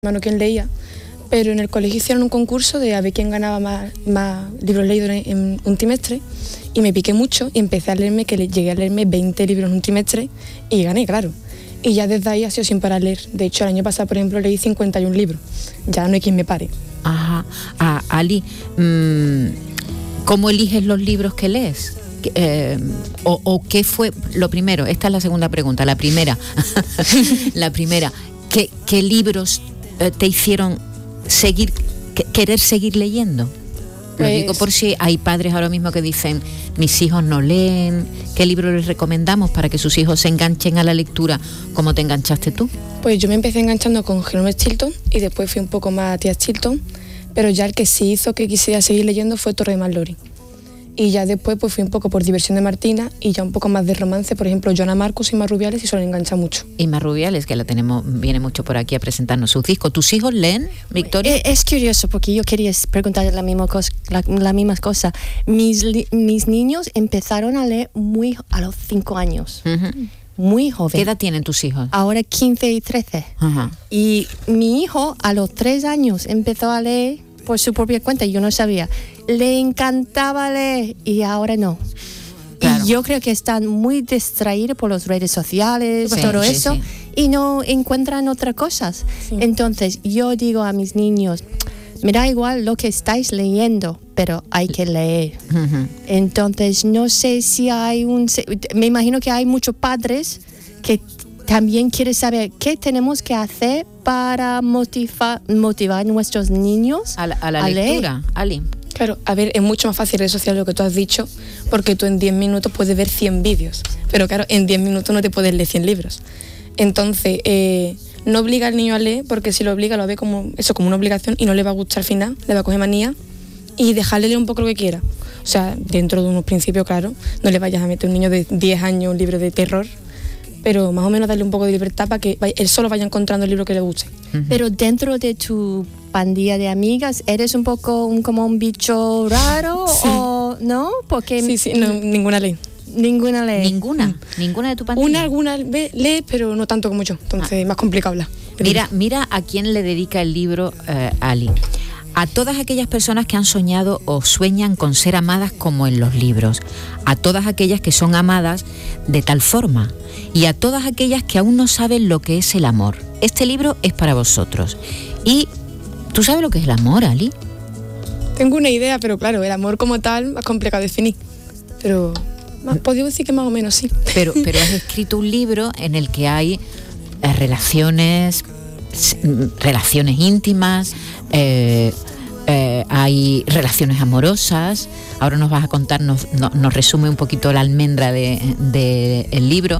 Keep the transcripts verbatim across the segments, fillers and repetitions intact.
hermano quien leía, pero en el colegio hicieron un concurso de a ver quién ganaba más, más libros leídos en, en un trimestre, y me piqué mucho y empecé a leerme, que le, llegué a leerme veinte libros en un trimestre y gané, claro. Y ya desde ahí ha sido sin parar leer. De hecho, el año pasado, por ejemplo, leí cincuenta y un libros. Ya no hay quien me pare. Ajá. Ah, Ali, mmm, ¿cómo eliges los libros que lees? Eh, o, o qué fue lo primero? Esta es la segunda pregunta. La primera, la primera, ¿qué, qué libros te hicieron seguir, querer seguir leyendo? Lo Pues, digo por si hay padres ahora mismo que dicen, mis hijos no leen. ¿Qué libro les recomendamos para que sus hijos se enganchen a la lectura como te enganchaste tú? Pues yo me empecé enganchando con Jerome Stilton y después fui un poco más a Tía Stilton, pero ya el que sí hizo que quisiera seguir leyendo fue Torre de Marlori. Y ya después pues fui un poco por Diversión de Martina y ya un poco más de romance, por ejemplo, Joana Marcus y Inma Rubiales, y eso le engancha mucho. Inma Rubiales, que la tenemos, viene mucho por aquí a presentarnos sus discos. ¿Tus hijos leen, Victoria? Es, es curioso porque yo quería preguntar la misma cosa. La, la misma cosa. Mis, mis niños empezaron a leer muy a los cinco años. Uh-huh. Muy joven. ¿Qué edad tienen tus hijos? Ahora quince y trece. Uh-huh. Y mi hijo a los tres años empezó a leer por su propia cuenta, yo no sabía. Le encantaba leer y ahora no. Claro. Y yo creo que están muy distraídos por las redes sociales, sí, todo sí, eso, sí. Y no encuentran otras cosas. Sí. Entonces yo digo a mis niños, me da igual lo que estáis leyendo, pero hay que leer. Uh-huh. Entonces no sé si hay un... Me imagino que hay muchos padres que también quieren saber qué tenemos que hacer para motivar, motivar a nuestros niños a la, a la a lectura, leer. Ali. Claro, a ver, es mucho más fácil redes sociales lo que tú has dicho, porque tú en diez minutos puedes ver cien vídeos, pero claro, en diez minutos no te puedes leer cien libros. Entonces, eh, no obliga al niño a leer, porque si lo obliga lo ve como eso, como una obligación, y no le va a gustar al final, le va a coger manía, y dejarle leer un poco lo que quiera. O sea, dentro de unos principios, claro, no le vayas a meter a un niño de diez años un libro de terror, pero más o menos darle un poco de libertad para que él solo vaya encontrando el libro que le guste. Uh-huh. Pero dentro de tu pandilla de amigas, ¿eres un poco un, como un bicho raro? Sí. O no? Porque sí, sí, no, ninguna ley. Ninguna ley. ¿Ninguna? Mm. ¿Ninguna de tu pandilla? Una, alguna lee, pero no tanto como yo, entonces ah. más complicado hablar. Mira, mira a quién le dedica el libro eh, Ali. A todas aquellas personas que han soñado o sueñan con ser amadas como en los libros, a todas aquellas que son amadas de tal forma y a todas aquellas que aún no saben lo que es el amor. Este libro es para vosotros. ¿Y tú sabes lo que es el amor, Ali? Tengo una idea, pero claro, el amor como tal es complicado de definir, pero más, podría decir que más o menos sí. Pero, pero has escrito un libro en el que hay eh, relaciones... relaciones íntimas, eh, eh, hay relaciones amorosas. Ahora nos vas a contar, nos, nos, nos resume un poquito la almendra del de, de libro.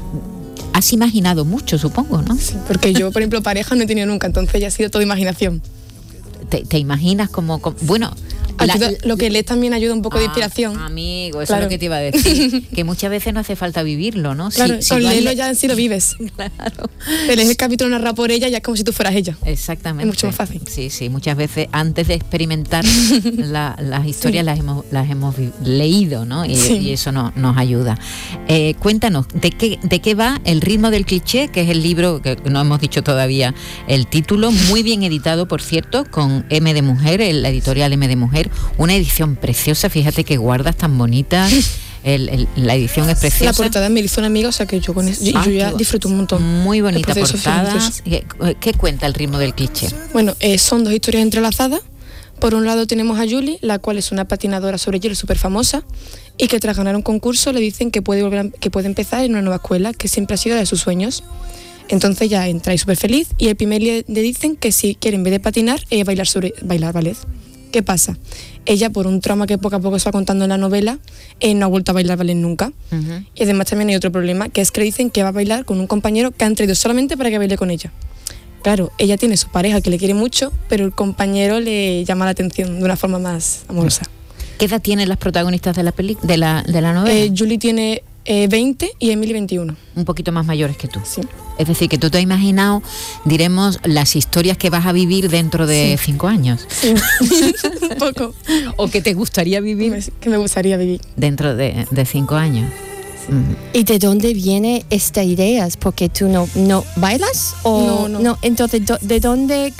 Has imaginado mucho, supongo, ¿no? Sí, porque yo, por ejemplo, pareja no he tenido nunca, entonces ya ha sido todo imaginación. ¿Te, te imaginas como, como bueno... Ayuda, la, lo que lees también ayuda un poco ah, de inspiración. Amigo, eso claro. Es lo que te iba a decir. Que muchas veces no hace falta vivirlo, ¿no? Claro, si, con si leerlo le... ya en sí lo vives. Claro. Te lees el capítulo narrado por ella y ya es como si tú fueras ella. Exactamente. Es mucho más fácil. Sí, sí. Muchas veces antes de experimentar la, las historias sí. las hemos las hemos leído, ¿no? Y, sí. y eso no, nos ayuda. Eh, cuéntanos, ¿de qué, ¿de qué va El ritmo del cliché? Que es el libro, que no hemos dicho todavía el título, muy bien editado, por cierto, con M de Mujer, la editorial M de Mujer, una edición preciosa, fíjate que guardas tan bonitas, el, el, la edición es preciosa. La portada me hizo una amiga, o sea que yo con eso, yo, ah, yo ya disfruto un montón. Muy bonita portada. ¿Qué, ¿Qué cuenta El ritmo del cliché? Bueno, eh, son dos historias entrelazadas. Por un lado tenemos a Julie, la cual es una patinadora sobre hielo súper famosa y que tras ganar un concurso le dicen que puede, volver a, que puede empezar en una nueva escuela, que siempre ha sido la de sus sueños. Entonces ya entra ahí súper feliz y el primer día le dicen que si quiere, en vez de patinar, eh, bailar, sobre, bailar ballet. ¿Qué pasa? Ella, por un trauma que poco a poco se va contando en la novela, eh, no ha vuelto a bailar ballet nunca. Uh-huh. Y además también hay otro problema, que es que le dicen que va a bailar con un compañero que han traído solamente para que baile con ella. Claro, ella tiene su pareja que le quiere mucho, pero el compañero le llama la atención de una forma más amorosa. ¿Qué edad tienen las protagonistas de la, peli- de la, de la novela? Eh, Julie tiene eh, veinte y Emily veintiuno. Un poquito más mayores que tú. Sí. Es decir, que tú te has imaginado, diremos, las historias que vas a vivir dentro de sí. cinco años. Sí, un poco. O que te gustaría vivir. Que me gustaría vivir. Dentro de, de cinco años. Uh-huh. ¿Y de dónde viene esta idea? ¿Porque tú no, no bailas? O no, no. no entonces, ¿de dónde